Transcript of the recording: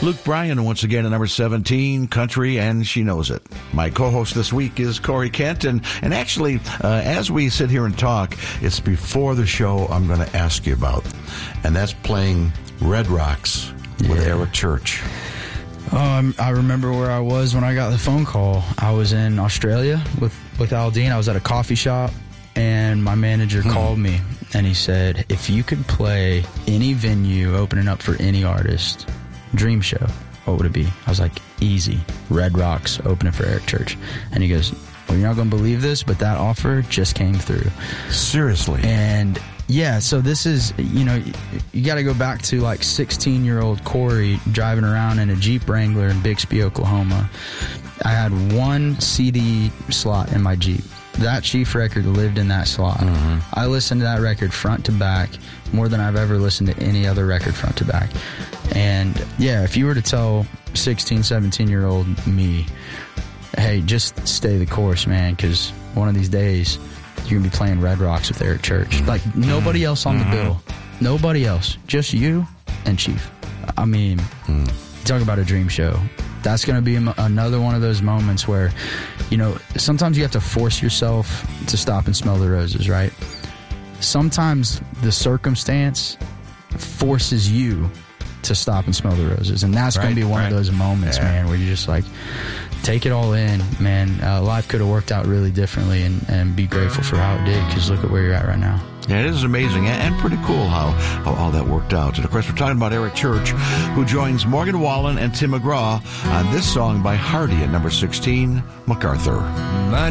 Luke Bryan once again at number 17, Country, and She Knows It. My co-host this week is Corey Kent, and actually, as we sit here and talk, it's before the show I'm going to ask you about, and that's playing Red Rocks with Eric Church. I remember where I was when I got the phone call. I was in Australia with Aldine. I was at a coffee shop, and my manager called me, and he said, if you could play any venue opening up for any artist, dream show, what would it be? I was like, easy. Red Rocks opening for Eric Church. And he goes, well, you're not going to believe this, but that offer just came through. Seriously? And yeah, so this is, you got to go back to like 16-year-old Corey driving around in a Jeep Wrangler in Bixby, Oklahoma. I had one CD slot in my Jeep. That Chief record lived in that slot. I listened to that record front to back more than I've ever listened to any other record front to back. And yeah, if you were to tell 16, 17-year-old me, hey, just stay the course, man, because one of these days you're going to be playing Red Rocks with Eric Church. Like, nobody else on the bill. Nobody else. Just you and Chief. I mean, talk about a dream show. That's going to be another one of those moments where, sometimes you have to force yourself to stop and smell the roses, right? Sometimes the circumstance forces you to stop and smell the roses. And that's going to be one of those moments, man, where you're just like, take it all in, man. Life could have worked out really differently, and be grateful for how it did, because look at where you're at right now. Yeah, it is amazing and pretty cool how all that worked out. And, of course, we're talking about Eric Church, who joins Morgan Wallen and Tim McGraw on this song by Hardy at number 16, MacArthur.